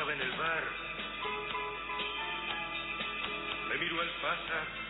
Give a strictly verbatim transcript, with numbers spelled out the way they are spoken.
estaba en el bar. Me miró al pasar